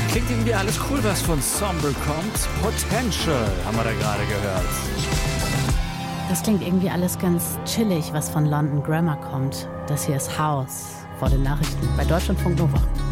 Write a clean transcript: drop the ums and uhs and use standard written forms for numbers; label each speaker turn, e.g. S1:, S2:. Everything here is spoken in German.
S1: Klingt irgendwie alles cool, was von Sombre kommt. Potential haben wir da gerade gehört.
S2: Das klingt irgendwie alles ganz chillig, was von London Grammar kommt. Das hier ist House vor den Nachrichten bei Deutschlandfunk Nova.